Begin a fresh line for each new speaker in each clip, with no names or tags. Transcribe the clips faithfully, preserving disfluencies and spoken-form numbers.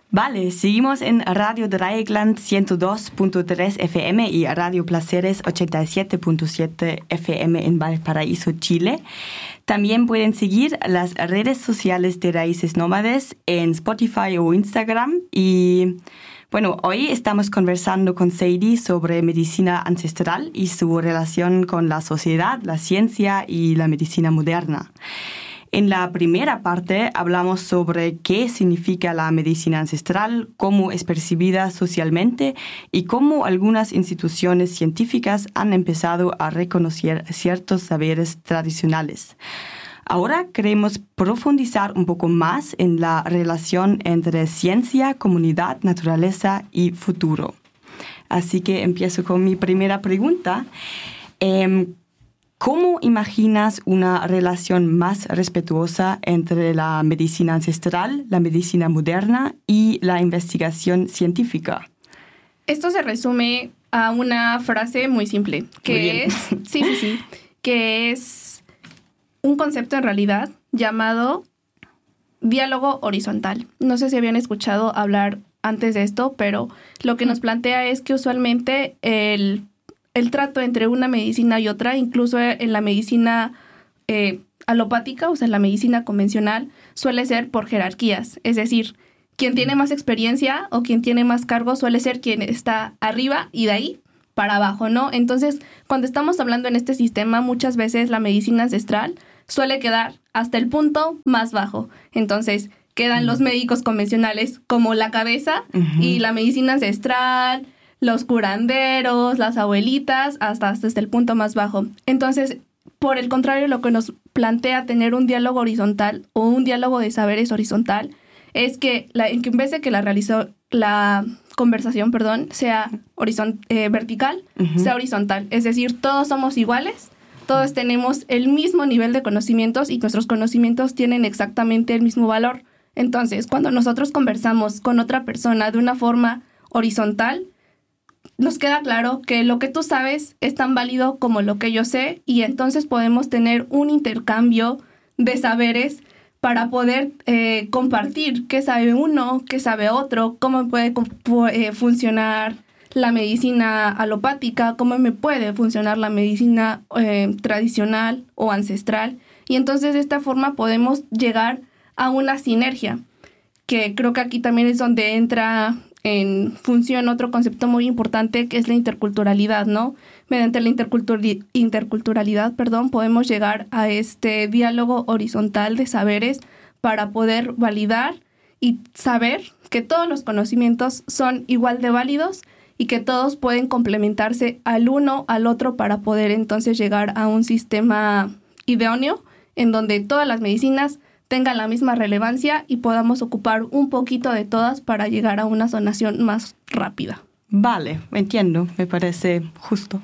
Vale, seguimos en Radio Dreieckland ciento dos punto tres F M y Radio Placeres ochenta y siete punto siete F M en Valparaíso, Chile. También pueden seguir las redes sociales de Raíces Nómades en Spotify o Instagram. Y bueno, hoy estamos conversando con Sadie sobre medicina ancestral y su relación con la sociedad, la ciencia y la medicina moderna. En la primera parte hablamos sobre qué significa la medicina ancestral, cómo es percibida socialmente y cómo algunas instituciones científicas han empezado a reconocer ciertos saberes tradicionales. Ahora queremos profundizar un poco más en la relación entre ciencia, comunidad, naturaleza y futuro. Así que empiezo con mi primera pregunta. Eh, ¿Cómo imaginas una relación más respetuosa entre la medicina ancestral, la medicina moderna y la investigación científica?
Esto se resume a una frase muy simple, que es, sí, sí, sí, que es un concepto en realidad llamado diálogo horizontal. No sé si habían escuchado hablar antes de esto, pero lo que nos plantea es que usualmente el el trato entre una medicina y otra, incluso en la medicina eh, alopática, o sea, en la medicina convencional, suele ser por jerarquías. Es decir, quien tiene más experiencia o quien tiene más cargo suele ser quien está arriba y de ahí para abajo, ¿no? Entonces, cuando estamos hablando en este sistema, muchas veces la medicina ancestral suele quedar hasta el punto más bajo. Entonces, quedan uh-huh. los médicos convencionales como la cabeza uh-huh. y la medicina ancestral, los curanderos, las abuelitas, hasta, hasta el punto más bajo. Entonces, por el contrario, lo que nos plantea tener un diálogo horizontal o un diálogo de saberes horizontal es que, la, en vez de que la, realizó, la conversación perdón, sea horizont, eh, vertical, uh-huh. sea horizontal. Es decir, todos somos iguales, todos tenemos el mismo nivel de conocimientos y nuestros conocimientos tienen exactamente el mismo valor. Entonces, cuando nosotros conversamos con otra persona de una forma horizontal, nos queda claro que lo que tú sabes es tan válido como lo que yo sé y entonces podemos tener un intercambio de saberes para poder eh, compartir qué sabe uno, qué sabe otro, cómo puede eh, funcionar la medicina alopática, cómo me puede funcionar la medicina eh, tradicional o ancestral. Y entonces de esta forma podemos llegar a una sinergia, que creo que aquí también es donde entra en función otro concepto muy importante que es la interculturalidad, ¿no? Mediante la intercultur- interculturalidad, perdón, podemos llegar a este diálogo horizontal de saberes para poder validar y saber que todos los conocimientos son igual de válidos y que todos pueden complementarse al uno al otro para poder entonces llegar a un sistema idóneo en donde todas las medicinas tengan la misma relevancia y podamos ocupar un poquito de todas para llegar a una sanación más rápida.
Vale, entiendo, me parece justo.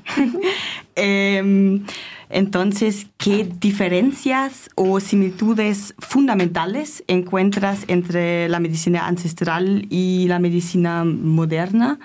eh, entonces, ¿qué diferencias o similitudes fundamentales encuentras entre la medicina ancestral y la medicina moderna?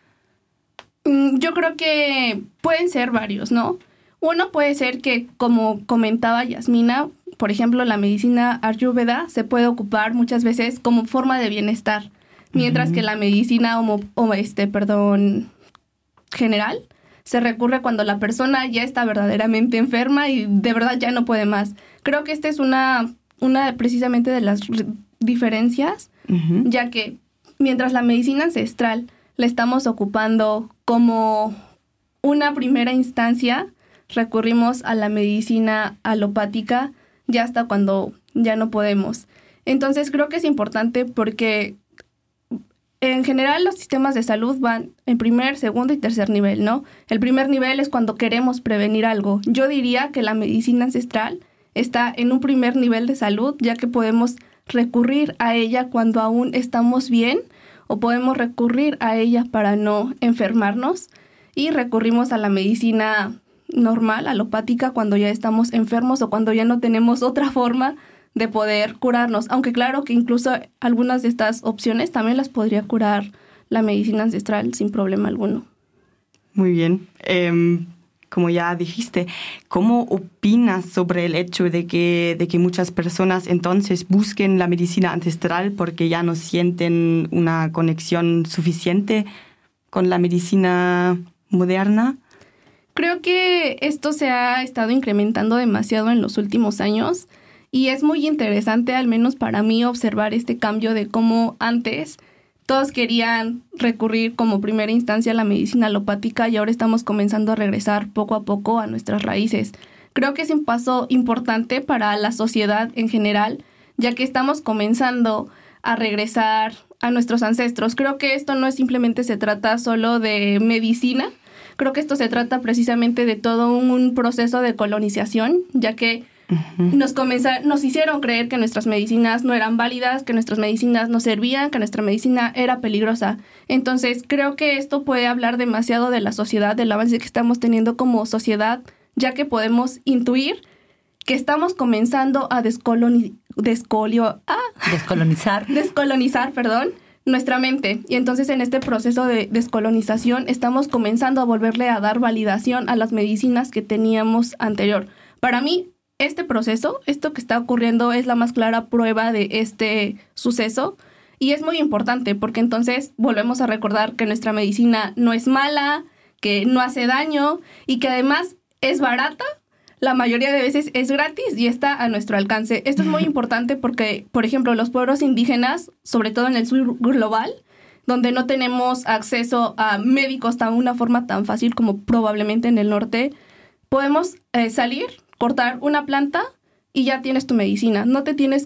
Yo creo que pueden ser varios, ¿no? Uno puede ser que, como comentaba Yasmina, por ejemplo, la medicina ayurveda se puede ocupar muchas veces como forma de bienestar, mientras uh-huh. que la medicina homo, o este, perdón, general se recurre cuando la persona ya está verdaderamente enferma y de verdad ya no puede más. Creo que esta es una, una precisamente de las r- diferencias, uh-huh. ya que mientras la medicina ancestral la estamos ocupando como una primera instancia, recurrimos a la medicina alopática ya hasta cuando ya no podemos. Entonces creo que es importante porque en general los sistemas de salud van en primer, segundo y tercer nivel, ¿no? El primer nivel es cuando queremos prevenir algo. Yo diría que la medicina ancestral está en un primer nivel de salud, ya que podemos recurrir a ella cuando aún estamos bien o podemos recurrir a ella para no enfermarnos y recurrimos a la medicina normal, alopática, cuando ya estamos enfermos o cuando ya no tenemos otra forma de poder curarnos. Aunque claro que incluso algunas de estas opciones también las podría curar la medicina ancestral sin problema alguno.
Muy bien. Eh, como ya dijiste. ¿Cómo opinas sobre el hecho de que, de que muchas personas entonces busquen la medicina ancestral porque ya no sienten una conexión suficiente con la medicina moderna?
Creo que esto se ha estado incrementando demasiado en los últimos años y es muy interesante, al menos para mí, observar este cambio de cómo antes todos querían recurrir como primera instancia a la medicina alopática y ahora estamos comenzando a regresar poco a poco a nuestras raíces. Creo que es un paso importante para la sociedad en general, ya que estamos comenzando a regresar a nuestros ancestros. Creo que esto no es simplemente se trata solo de medicina, creo que esto se trata precisamente de todo un proceso de colonización, ya que uh-huh. nos, comenza- nos hicieron creer que nuestras medicinas no eran válidas, que nuestras medicinas no servían, que nuestra medicina era peligrosa. Entonces, creo que esto puede hablar demasiado de la sociedad, del avance que estamos teniendo como sociedad, ya que podemos intuir que estamos comenzando a descoloni- descolio- ah,
descolonizar.
descolonizar, perdón, nuestra mente. Y entonces en este proceso de descolonización estamos comenzando a volverle a dar validación a las medicinas que teníamos anterior. Para mí, este proceso, esto que está ocurriendo es la más clara prueba de este suceso y es muy importante porque entonces volvemos a recordar que nuestra medicina no es mala, que no hace daño y que además es barata. La mayoría de veces es gratis y está a nuestro alcance. Esto es muy importante porque, por ejemplo, los pueblos indígenas, sobre todo en el sur global, donde no tenemos acceso a médicos de una forma tan fácil como probablemente en el norte, podemos eh, salir, cortar una planta y ya tienes tu medicina. No te tienes